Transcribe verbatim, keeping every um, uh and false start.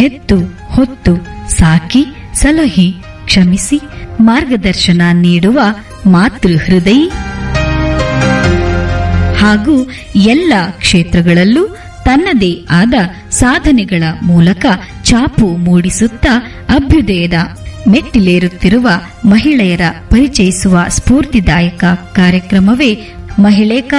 ಹೆತ್ತು ಹೊತ್ತು ಸಾಕಿ ಸಲಹಿ ಕ್ಷಮಿಸಿ ಮಾರ್ಗದರ್ಶನ ನೀಡುವ ಮಾತೃ ಹೃದಯಿ ಹಾಗೂ ಎಲ್ಲ ಕ್ಷೇತ್ರಗಳಲ್ಲೂ ತನ್ನದೇ ಆದ ಸಾಧನೆಗಳ ಮೂಲಕ ಛಾಪು ಮೂಡಿಸುತ್ತಾ ಅಭ್ಯುದಯದ ಮೆಟ್ಟಿಲೇರುತ್ತಿರುವ ಮಹಿಳೆಯರ ಪರಿಚಯಿಸುವ ಸ್ಫೂರ್ತಿದಾಯಕ ಕಾರ್ಯಕ್ರಮವೇ ಮಹಿಳೆ